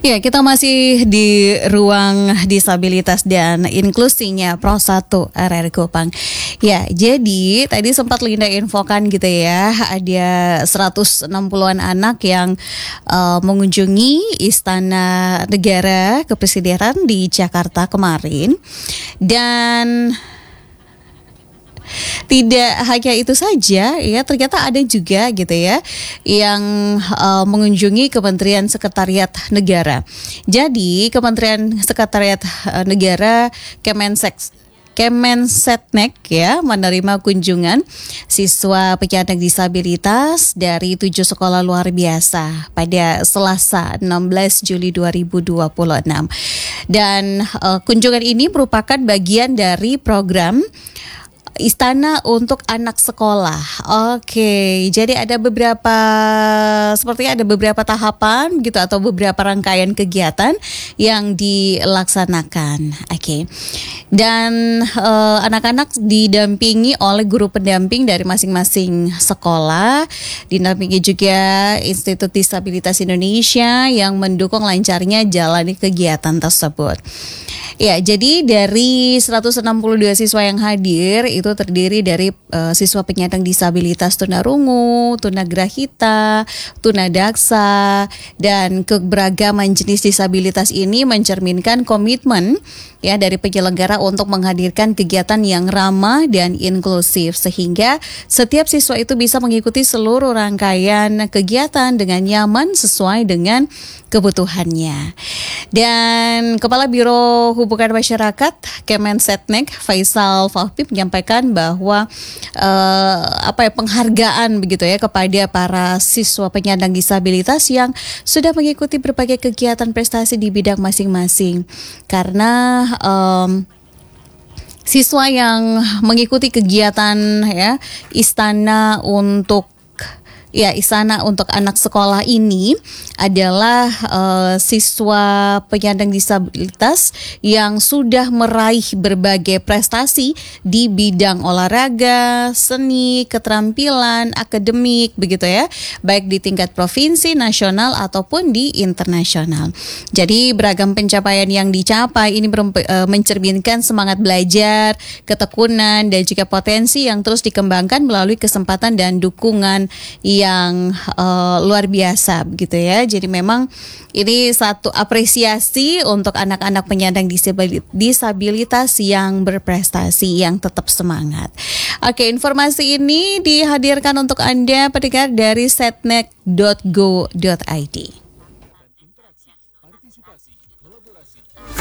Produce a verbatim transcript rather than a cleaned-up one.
Ya, kita masih di ruang disabilitas dan inklusinya Pro satu R R Kupang. Ya, jadi tadi sempat Linda infokan gitu ya, ada seratus enam puluhan anak yang uh, mengunjungi Istana Negara Kepresidenan di Jakarta kemarin. Dan tidak hanya itu saja, ya ternyata ada juga gitu ya yang uh, mengunjungi Kementerian Sekretariat Negara. Jadi Kementerian Sekretariat uh, Negara Kemensek Kemensetnek ya menerima kunjungan siswa penyandang disabilitas dari tujuh sekolah luar biasa pada Selasa enam belas Juli dua ribu dua puluh enam. Dan uh, kunjungan ini merupakan bagian dari program Istana untuk Anak Sekolah. Oke, jadi ada beberapa, sepertinya ada beberapa tahapan gitu atau beberapa rangkaian kegiatan yang dilaksanakan. Oke, dan uh, anak-anak didampingi oleh guru pendamping dari masing-masing sekolah, didampingi juga Institut Disabilitas Indonesia yang mendukung lancarnya jalani kegiatan tersebut. Ya, jadi dari seratus enam puluh dua siswa yang hadir itu terdiri dari uh, siswa penyandang disabilitas tunarungu, tunagrahita, tunadaksa, dan keberagaman jenis disabilitas ini mencerminkan komitmen ya dari penyelenggara untuk menghadirkan kegiatan yang ramah dan inklusif sehingga setiap siswa itu bisa mengikuti seluruh rangkaian kegiatan dengan nyaman sesuai dengan kebutuhannya. Dan Kepala Biro Hubungan Masyarakat Kemensetnek Faisal Fahmi menyampaikan bahwa uh, apa ya penghargaan begitu ya kepada para siswa penyandang disabilitas yang sudah mengikuti berbagai kegiatan prestasi di bidang masing-masing karena um, siswa yang mengikuti kegiatan ya Istana untuk Ya, Istana untuk Anak Sekolah ini adalah uh, siswa penyandang disabilitas yang sudah meraih berbagai prestasi di bidang olahraga, seni, keterampilan, akademik, begitu ya, baik di tingkat provinsi, nasional, ataupun di internasional. Jadi beragam pencapaian yang dicapai ini ber- uh, mencerminkan semangat belajar, ketekunan, dan juga potensi yang terus dikembangkan melalui kesempatan dan dukungan yang uh, luar biasa begitu ya. Jadi memang ini satu apresiasi untuk anak-anak penyandang disabilitas yang berprestasi, yang tetap semangat. Oke, informasi ini dihadirkan untuk Anda pendengar dari setnek dot go dot i d.